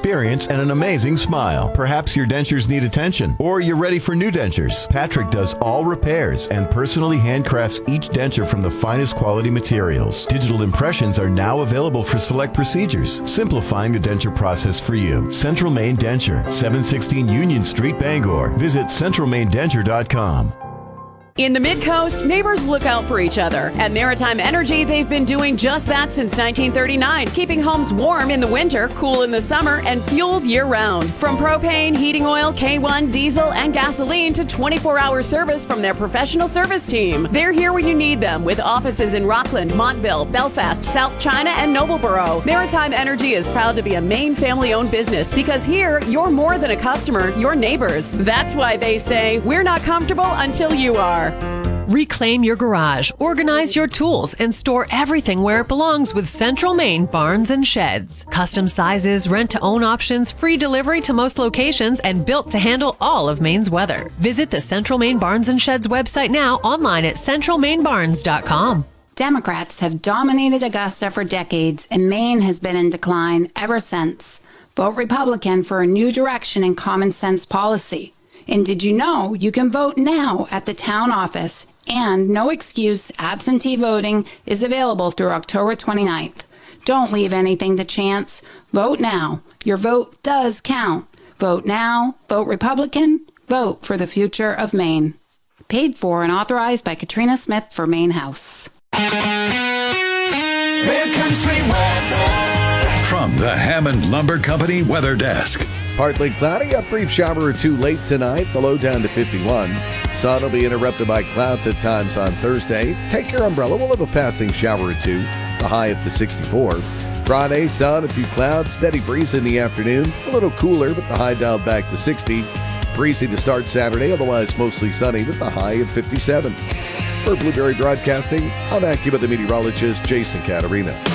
experience and an amazing smile. Perhaps your dentures need attention, or you're ready for new dentures. Patrick does all repairs and personally handcrafts each denture from the finest quality materials. Digital impressions are now available for select procedures, simplifying the denture process for you. Central Maine Denture, 716 Union Street, Bangor. Visit centralmainedenture.com. In the Mid-Coast, neighbors look out for each other. At Maritime Energy, they've been doing just that since 1939, keeping homes warm in the winter, cool in the summer, and fueled year-round. From propane, heating oil, K1, diesel, and gasoline to 24-hour service from their professional service team. They're here when you need them, with offices in Rockland, Montville, Belfast, South China, and Noblesboro. Maritime Energy is proud to be a Maine family-owned business because here, you're more than a customer, you're neighbors. That's why they say, we're not comfortable until you are. Reclaim your garage, organize your tools, and store everything where it belongs with Central Maine Barns and Sheds. Custom sizes, rent-to-own options, free delivery to most locations, and built to handle all of Maine's weather. Visit the Central Maine Barns and Sheds website now online at centralmainebarns.com. Democrats have dominated Augusta for decades, and Maine has been in decline ever since. Vote Republican for a new direction in common sense policy. And did you know you can vote now at the town office, and no excuse absentee voting is available through October 29th. Don't leave anything to chance. Vote now. Your vote does count. Vote now. Vote Republican. Vote for the future of Maine. Paid for and authorized by Katrina Smith for Maine House. Mid-Country weather from the Hammond Lumber Company Weather Desk. Partly cloudy, a brief shower or two late tonight, the low down to 51. Sun will be interrupted by clouds at times on Thursday. Take your umbrella, we'll have a passing shower or two, the high up to 64. Friday, sun, a few clouds, steady breeze in the afternoon, a little cooler with the high dialed back to 60. Breezy to start Saturday, otherwise mostly sunny with the high of 57. For Blueberry Broadcasting, I'm AccuWeather meteorologist Jason Caterina.